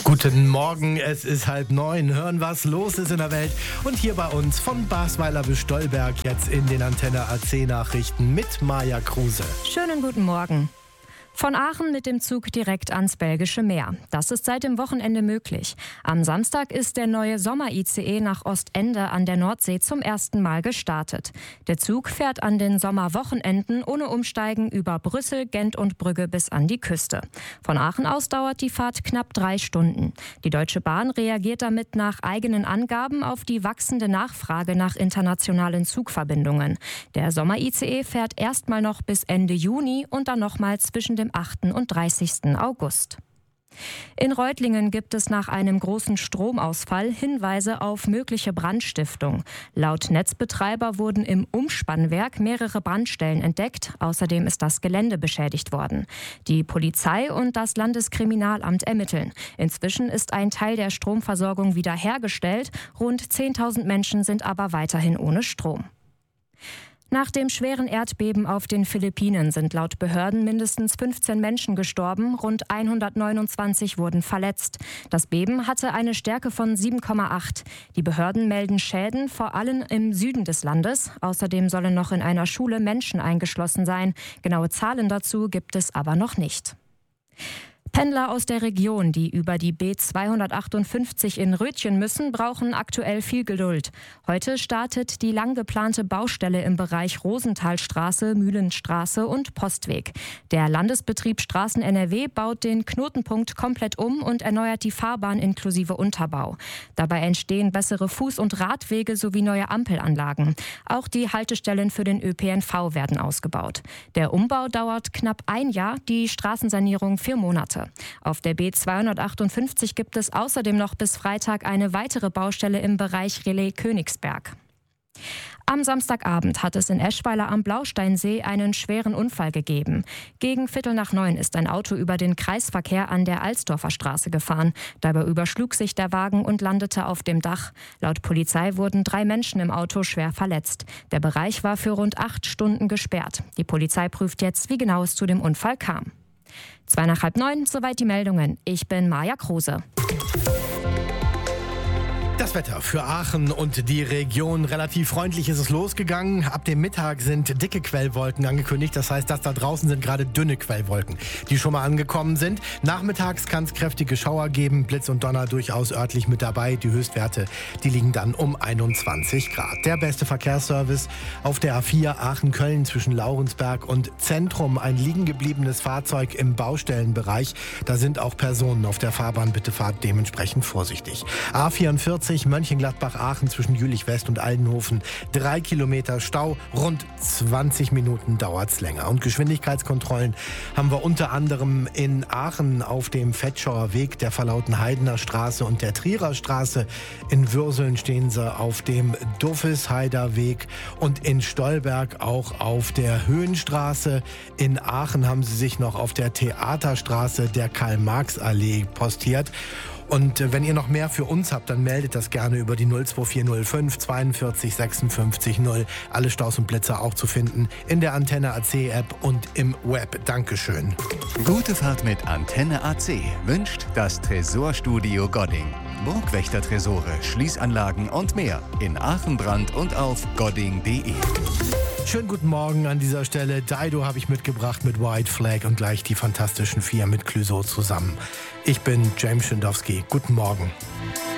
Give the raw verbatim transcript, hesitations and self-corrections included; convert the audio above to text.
Guten Morgen, es ist halb neun. Hören, was los ist in der Welt. Und hier bei uns von Basweiler bis Stolberg jetzt in den Antenne A C Nachrichten mit Maja Kruse. Schönen guten Morgen. Von Aachen mit dem Zug direkt ans Belgische Meer. Das ist seit dem Wochenende möglich. Am Samstag ist der neue Sommer-I C E nach Ostende an der Nordsee zum ersten Mal gestartet. Der Zug fährt an den Sommerwochenenden ohne Umsteigen über Brüssel, Gent und Brügge bis an die Küste. Von Aachen aus dauert die Fahrt knapp drei Stunden. Die Deutsche Bahn reagiert damit nach eigenen Angaben auf die wachsende Nachfrage nach internationalen Zugverbindungen. Der Sommer-I C E fährt erstmal noch bis Ende Juni und dann nochmal zwischen dem achten und dreißigsten August. In Reutlingen gibt es nach einem großen Stromausfall Hinweise auf mögliche Brandstiftung. Laut Netzbetreiber wurden im Umspannwerk mehrere Brandstellen entdeckt. Außerdem ist das Gelände beschädigt worden. Die Polizei und das Landeskriminalamt ermitteln. Inzwischen ist ein Teil der Stromversorgung wiederhergestellt. Rund zehntausend Menschen sind aber weiterhin ohne Strom. Nach dem schweren Erdbeben auf den Philippinen sind laut Behörden mindestens fünfzehn Menschen gestorben, rund hundertneunundzwanzig wurden verletzt. Das Beben hatte eine Stärke von sieben Komma acht. Die Behörden melden Schäden, vor allem im Süden des Landes. Außerdem sollen noch in einer Schule Menschen eingeschlossen sein. Genaue Zahlen dazu gibt es aber noch nicht. Pendler aus der Region, die über die B zweihundertachtundfünfzig in Rötchen müssen, brauchen aktuell viel Geduld. Heute startet die lang geplante Baustelle im Bereich Rosenthalstraße, Mühlenstraße und Postweg. Der Landesbetrieb Straßen N R W baut den Knotenpunkt komplett um und erneuert die Fahrbahn inklusive Unterbau. Dabei entstehen bessere Fuß- und Radwege sowie neue Ampelanlagen. Auch die Haltestellen für den Ö P N V werden ausgebaut. Der Umbau dauert knapp ein Jahr, die Straßensanierung vier Monate. Auf der B zweihundertachtundfünfzig gibt es außerdem noch bis Freitag eine weitere Baustelle im Bereich Relais-Königsberg. Am Samstagabend hat es in Eschweiler am Blausteinsee einen schweren Unfall gegeben. Gegen Viertel nach neun ist ein Auto über den Kreisverkehr an der Alsdorfer Straße gefahren. Dabei überschlug sich der Wagen und landete auf dem Dach. Laut Polizei wurden drei Menschen im Auto schwer verletzt. Der Bereich war für rund acht Stunden gesperrt. Die Polizei prüft jetzt, wie genau es zu dem Unfall kam. Zwei nach halb neun, soweit die Meldungen. Ich bin Maja Kruse. Das Wetter für Aachen und die Region. Relativ freundlich ist es losgegangen. Ab dem Mittag sind dicke Quellwolken angekündigt. Das heißt, dass da draußen sind gerade dünne Quellwolken, die schon mal angekommen sind. Nachmittags kann es kräftige Schauer geben. Blitz und Donner durchaus örtlich mit dabei. Die Höchstwerte, die liegen dann um einundzwanzig Grad. Der beste Verkehrsservice auf der A vier Aachen-Köln zwischen Laurensberg und Zentrum. Ein liegen gebliebenes Fahrzeug im Baustellenbereich. Da sind auch Personen auf der Fahrbahn. Bitte fahrt dementsprechend vorsichtig. A vierundvierzig Mönchengladbach-Aachen zwischen Jülich-West und Aldenhofen. Drei Kilometer Stau, rund zwanzig Minuten dauert's länger. Und Geschwindigkeitskontrollen haben wir unter anderem in Aachen auf dem Vetschauer Weg, der Verlautenheidener Straße und der Trierer Straße. In Würseln stehen sie auf dem Duffesheider Weg und in Stolberg auch auf der Höhenstraße. In Aachen haben sie sich noch auf der Theaterstraße der Karl-Marx-Allee postiert. Und wenn ihr noch mehr für uns habt, dann meldet das gerne über die null zwei vier null fünf zweiundvierzig sechsundfünfzig null. Alle Staus und Blitzer auch zu finden in der Antenne A C App und im Web. Dankeschön. Gute Fahrt mit Antenne A C wünscht das Tresorstudio Godding. Burgwächter-Tresore, Schließanlagen und mehr in Aachen-Brand und auf godding punkt de. Schönen guten Morgen an dieser Stelle. Dido habe ich mitgebracht mit White Flag und gleich die Fantastischen Vier mit Clouseau zusammen. Ich bin James Schindowski. Guten Morgen.